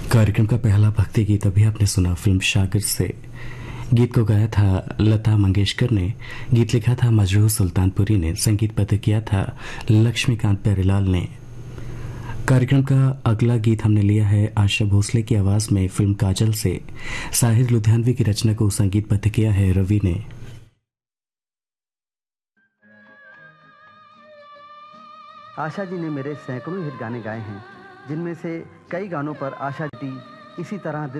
कार्यक्रम का पहला भक्ति गीत अभी आपने सुना फिल्म शागिर्द से। गीत को गाया था लता मंगेशकर ने, गीत लिखा था मजरूह सुल्तानपुरी ने, संगीतबद्ध किया था लक्ष्मीकांत प्यारेलाल ने। कार्यक्रम का अगला गीत हमने लिया है आशा भोसले की आवाज में फिल्म काजल से। साहिर लुधियानवी की रचना को संगीतबद्ध किया है रवि ने। आशा जी ने मेरे सैकड़ों हिट गाने गाए हैं, जिनमें से कई गानों पर आशा जी इसी तरह